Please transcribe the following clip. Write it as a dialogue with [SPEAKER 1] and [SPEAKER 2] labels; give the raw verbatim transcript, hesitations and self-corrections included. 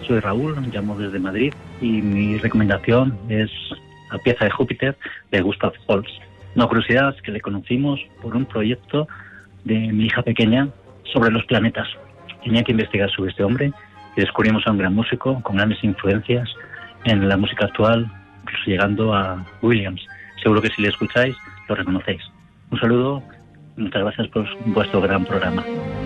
[SPEAKER 1] soy Raúl, llamo desde Madrid y mi recomendación es La pieza de Júpiter de Gustav Holst. Una curiosidad es que le conocimos por un proyecto de mi hija pequeña sobre los planetas. Tenía que investigar sobre este hombre y descubrimos a un gran músico con grandes influencias en la música actual, incluso llegando a Williams. Seguro que si le escucháis lo reconocéis. Un saludo, muchas gracias por vuestro gran programa.